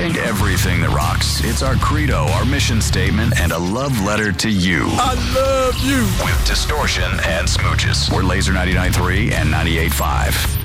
ain't everything that rocks. It's our credo, our mission statement, and a love letter to you. I love you. With Distortion and Smooches. We're Laser 99.3 and 98.5.